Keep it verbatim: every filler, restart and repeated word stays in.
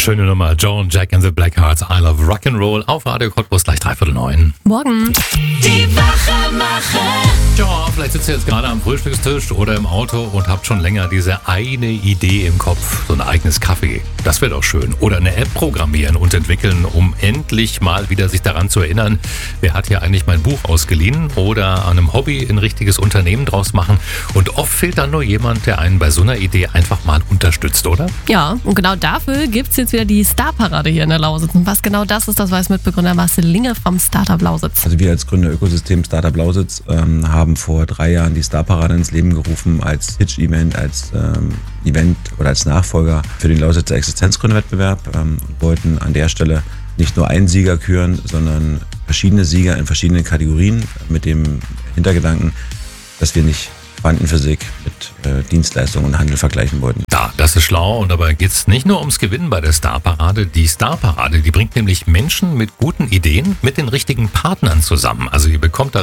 Schöne Nummer. Joan Jack and the Blackhearts, I Love Rock'n'Roll auf Radio Cottbus, gleich dreiviertel neun. Morgen. Die Wachemacher. Ja, vielleicht sitzt ihr jetzt gerade am Frühstückstisch oder im Auto und habt schon länger diese eine Idee im Kopf, so ein eigenes Kaffee. Das wäre doch schön. Oder eine App programmieren und entwickeln, um endlich mal wieder sich daran zu erinnern, wer hat hier eigentlich mein Buch ausgeliehen, oder an einem Hobby ein richtiges Unternehmen draus machen. Und oft fehlt dann nur jemand, der einen bei so einer Idee einfach mal unterstützt, oder? Ja, und genau dafür gibt es jetzt wieder die Starparade hier in der Lausitz. Und was genau das ist, das weiß Mitbegründer Marcel Linge vom Startup Lausitz. Also wir als Gründer Ökosystem Startup Lausitz ähm, haben vor drei Jahren die Starparade ins Leben gerufen als Pitch-Event, als ähm, Event oder als Nachfolger für den Lausitzer Existenzgründerwettbewerb ähm, und wollten an der Stelle nicht nur einen Sieger küren, sondern verschiedene Sieger in verschiedenen Kategorien mit dem Hintergedanken, dass wir nicht Quantenphysik mit äh, Dienstleistungen und Handel vergleichen wollten. Ja, das ist schlau, und dabei geht es nicht nur ums Gewinnen bei der Starparade. Die Starparade, die bringt nämlich Menschen mit guten Ideen mit den richtigen Partnern zusammen. Also ihr bekommt da